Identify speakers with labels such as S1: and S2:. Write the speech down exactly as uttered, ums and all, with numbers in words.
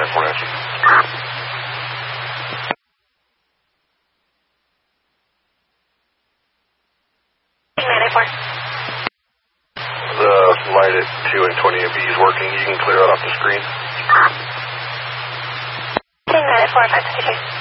S1: nine four Nancy.
S2: nine four.
S1: The light at two and twenty A B is working. You can clear that off the screen.
S2: nine four five two two.